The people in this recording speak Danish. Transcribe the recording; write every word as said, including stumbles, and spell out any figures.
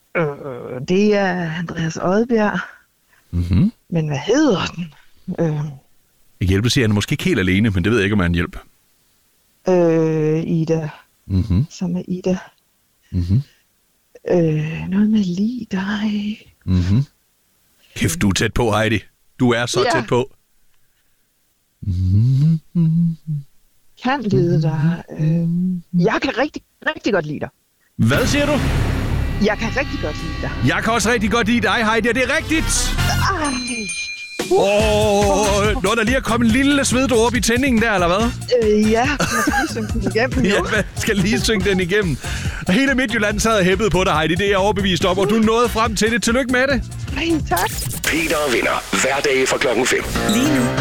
Øh, det er Andreas Odbjerg. Mm-hmm. Men hvad hedder den? Øh, Hjælpe siger han måske ikke helt alene, men det ved jeg ikke, om han hjælp. øh, Ida. Mm-hmm. Som er Ida. Mm-hmm. Øh, noget med lige dig. Mm-hmm. Kæft, du er tæt på, Heidi. Du er så Ja. tæt på. Kan lide dig. Øh, jeg kan rigtig, rigtig godt lide dig. Hvad siger du? Jeg kan rigtig godt lide dig. Jeg kan også rigtig godt lide dig, Heidi, og det er rigtigt. Åh, oh, når der lige er kommet en lille sveddråbe i tændingen der, eller hvad? Øh, ja, jeg skal lige synge den igennem nu. Ja, hvad skal lige synge den igennem. Hele Midtjylland sad og hæppede på dig, Heidi. Det er jeg overbevist om, og du nåede frem til det. Tillykke med det. Ej, tak. Peter vinder hver dag fra klokken fem. Lige nu